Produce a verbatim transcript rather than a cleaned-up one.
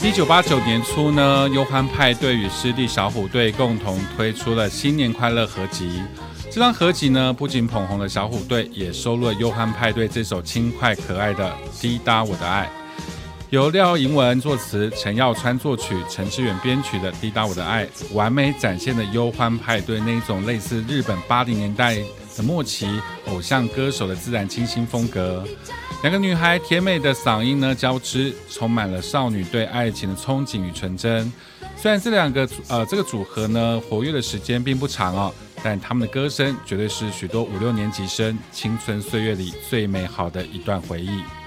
一九八九年初呢，忧欢派对与湿地小虎队共同推出了新年快乐合集。这张合集呢，不仅捧红了小虎队，也收录了忧欢派对这首轻快可爱的《滴答我的爱》。由廖莹文作词，陈耀川作曲，陈志远编曲的《滴答我的爱》，完美展现了忧欢派对那一种类似日本八零年代的末期偶像歌手的自然清新风格。两个女孩甜美的嗓音呢交织，充满了少女对爱情的憧憬与纯真。虽然这两个呃这个组合呢活跃的时间并不长哦，但他们的歌声绝对是许多五六年级生青春岁月里最美好的一段回忆。